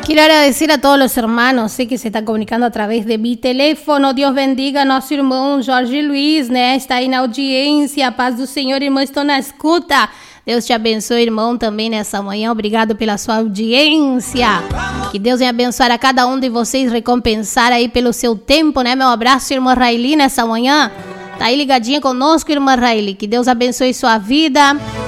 Quiero agradecer a todos los hermanos, sé que se están comunicando a través de mi teléfono. Deus bendiga nosso irmão Jorge Luiz, né? Está aí na audiência. A paz do Senhor, irmão, estou na escuta. Deus te abençoe, irmão, também nessa manhã. Obrigado pela sua audiência. Que Deus venha abençoar a cada um de vocês, recompensar aí pelo seu tempo, né? Meu abraço, irmã Raili, nessa manhã. Tá aí ligadinha conosco, irmã Raili. Que Deus abençoe sua vida.